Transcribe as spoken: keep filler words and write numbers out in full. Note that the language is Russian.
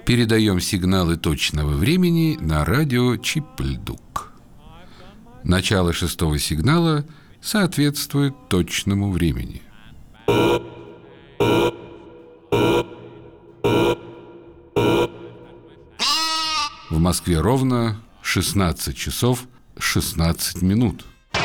Передаем сигналы точного времени на радио Чип-Льдук. Начало шестого сигнала соответствует точному времени. В Москве ровно шестнадцать часов шестнадцать минут.